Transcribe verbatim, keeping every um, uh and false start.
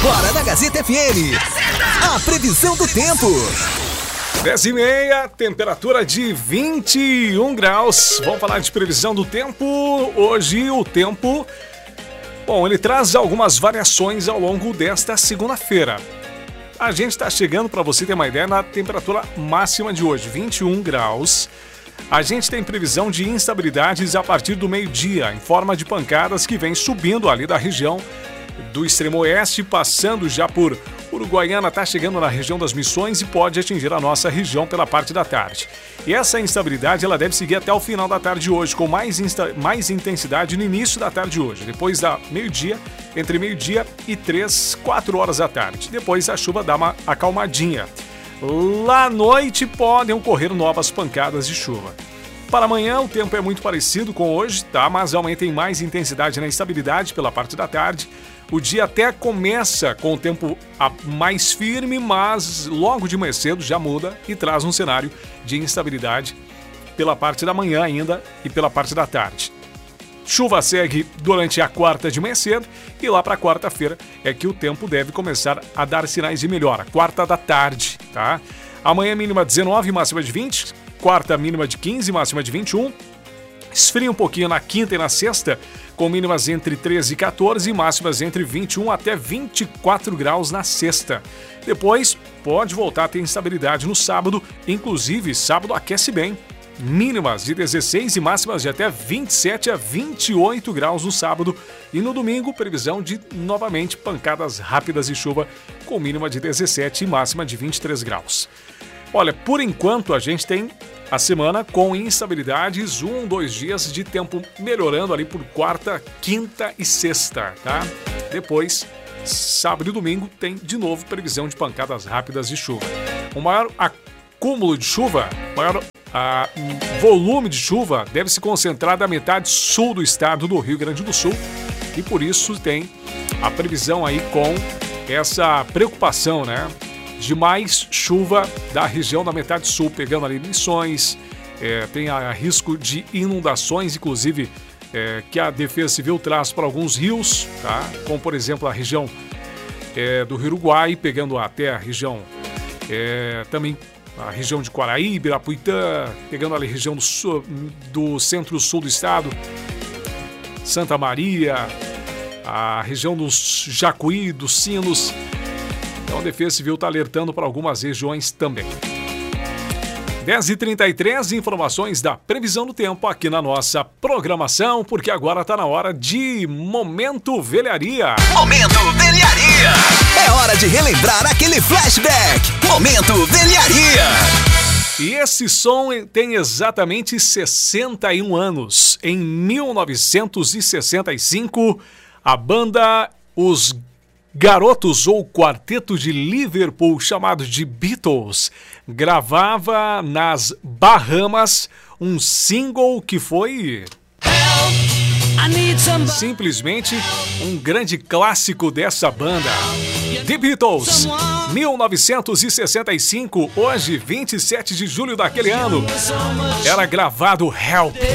Agora na Gazeta F M, a previsão do tempo. dez e meia, temperatura de vinte e um graus. Vamos falar de previsão do tempo. Hoje o tempo, bom, ele traz algumas variações ao longo desta segunda-feira. A gente está chegando, para você ter uma ideia, na temperatura máxima de hoje, vinte e um graus. A gente tem previsão de instabilidades a partir do meio-dia, em forma de pancadas que vem subindo ali da região do extremo oeste, passando já por Uruguaiana, está chegando na região das Missões e pode atingir a nossa região pela parte da tarde. E essa instabilidade ela deve seguir até o final da tarde de hoje, com mais, insta- mais intensidade no início da tarde de hoje, depois da meio-dia, entre meio-dia e três, quatro horas da tarde. Depois a chuva dá uma acalmadinha. Lá à noite podem ocorrer novas pancadas de chuva. Para amanhã o tempo é muito parecido com hoje, tá? Mas aumenta em mais intensidade na instabilidade pela parte da tarde. O dia até começa com o tempo mais firme, mas logo de manhã cedo já muda e traz um cenário de instabilidade pela parte da manhã ainda e pela parte da tarde. Chuva segue durante a quarta de manhã cedo e lá para quarta-feira é que o tempo deve começar a dar sinais de melhora. Quarta da tarde, tá? Amanhã mínima dezenove, máxima de vinte. Quarta mínima de quinze, máxima de vinte e um. Esfria um pouquinho na quinta e na sexta, com mínimas entre treze e quatorze e máximas entre vinte e um até vinte e quatro graus na sexta. Depois pode voltar a ter instabilidade no sábado, inclusive sábado aquece bem. Mínimas de dezesseis e máximas de até vinte e sete a vinte e oito graus no sábado. E no domingo, previsão de, novamente, pancadas rápidas de chuva com mínima de dezessete e máxima de vinte e três graus. Olha, por enquanto a gente tem a semana com instabilidades, um, dois dias de tempo melhorando ali por quarta, quinta e sexta, tá? Depois, sábado e domingo, tem de novo previsão de pancadas rápidas de chuva. O maior acúmulo de chuva, maior a volume de chuva deve se concentrar da metade sul do estado do Rio Grande do Sul e por isso tem a previsão aí com essa preocupação, né, de mais chuva da região da metade sul, pegando ali Missões, é, tem a, a risco de inundações, inclusive é, que a Defesa Civil traz para alguns rios, tá, como por exemplo a região é, do Rio Uruguai, pegando até a região é, também a região de Quaraí, Ibirapuitã, pegando ali a região do, sul, do centro-sul do estado, Santa Maria, a região dos Jacuí, dos Sinos. Então a Defesa Civil está alertando para algumas regiões também. dez e trinta e três, informações da previsão do tempo aqui na nossa programação, porque agora está na hora de Momento Velharia. Momento Velharia. É hora de relembrar aquele flashback. Momento Velharia. E esse som tem exatamente sessenta e um anos. Em mil novecentos e sessenta e cinco, a banda Os Garotos, ou Quarteto de Liverpool, chamado de Beatles, gravava nas Bahamas um single que foi simplesmente um grande clássico dessa banda. The Beatles, mil novecentos e sessenta e cinco, hoje, vinte e sete de julho daquele ano, era gravado Help.